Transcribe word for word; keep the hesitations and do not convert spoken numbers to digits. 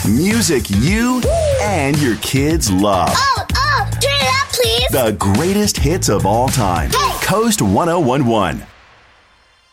Music you and your kids love. Oh, oh, turn it up, please. The greatest hits of all time. Hey. Coast one oh one one.